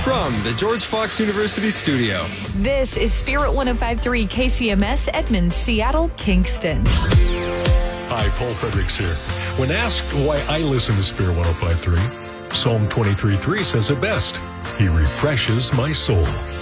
From the George Fox University studio. This is Spirit 105.3 KCMS, Edmonds, Seattle, Kingston. Hi, Paul Fredericks here. When asked why I listen to Spirit 105.3, Psalm 23:3 says it best. He refreshes my soul.